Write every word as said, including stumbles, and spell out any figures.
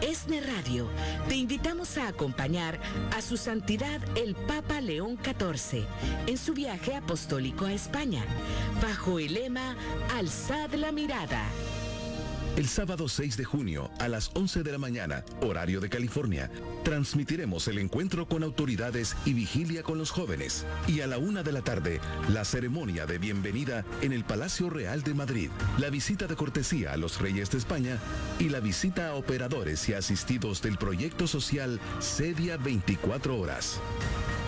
ESNE Radio, te invitamos a acompañar a Su Santidad el Papa León catorce en su viaje apostólico a España, bajo el lema Alzad la mirada. El sábado seis de junio a las once de la mañana, horario de California, transmitiremos el encuentro con autoridades y vigilia con los jóvenes. Y a la una de la tarde, la ceremonia de bienvenida en el Palacio Real de Madrid, la visita de cortesía a los Reyes de España y la visita a operadores y asistidos del proyecto social Cedia veinticuatro horas.